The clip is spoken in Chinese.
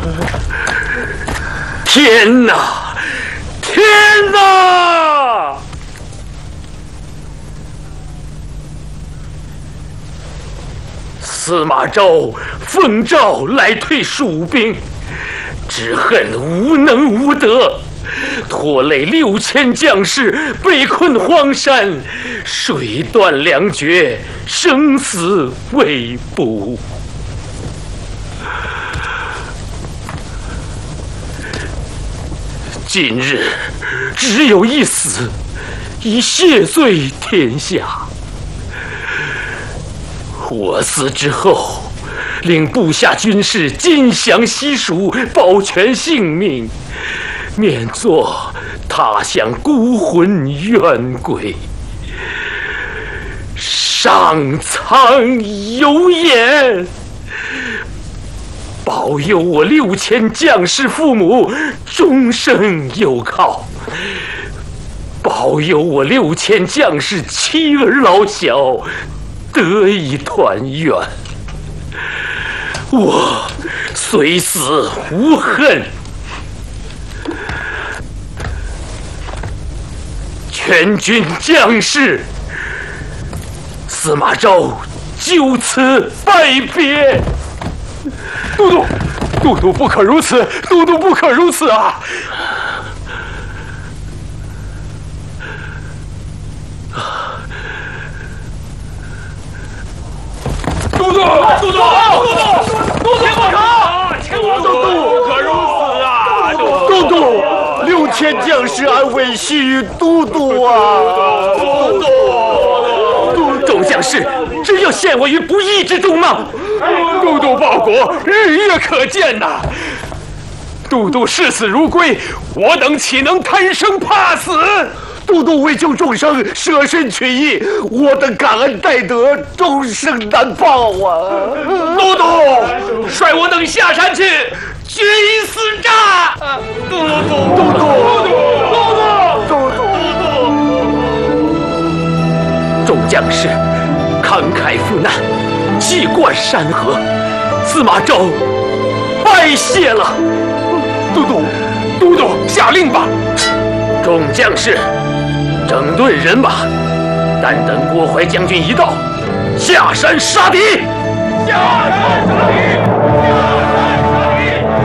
天哪！天哪！司马昭奉诏来退蜀兵，只恨无能无德，拖累6000将士被困荒山，水断粮绝，生死未卜。今日只有一死，以谢罪天下。我死之后，令部下军士尽享西蜀，保全性命，免作他乡孤魂怨鬼。上苍有眼，保佑我6000将士父母终生有靠，保佑我6000将士妻儿老小得以团圆。我虽死无恨，全军将士，司马昭就此拜别。都督不可如此，都督不可如此啊！都督，前往都督，不可如此啊！都督，6000将士安危系于都督啊！众将士，真要陷我于不义之中吗？都督报国，日月可见呐！都督视死如归，我等岂能贪生怕死？都督为救众生，舍身取义，我等感恩戴德，终生难报啊！都督，率我等下山去，决一死战！都督！众将士慷慨赴难，济灌山河，司马昭拜谢了。都督下令吧！众将士整顿人马，但等郭淮将军一到，下山杀敌！下山杀敌！